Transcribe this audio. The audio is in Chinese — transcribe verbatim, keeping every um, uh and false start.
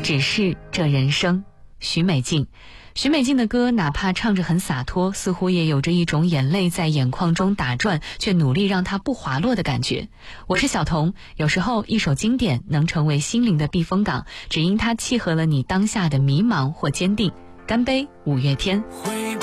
只是这人生。许美静。许美静的歌哪怕唱着很洒脱，似乎也有着一种眼泪在眼眶中打转，却努力让它不滑落的感觉。我是小童，有时候一首经典能成为心灵的避风港，只因它契合了你当下的迷茫或坚定。干杯，五月天。 会